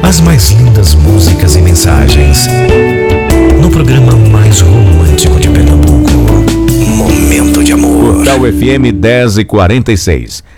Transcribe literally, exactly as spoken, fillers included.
as mais lindas músicas e mensagens. No programa mais romântico de Pernambuco, Momento de Amor. Portal F M dez e quarenta e seis.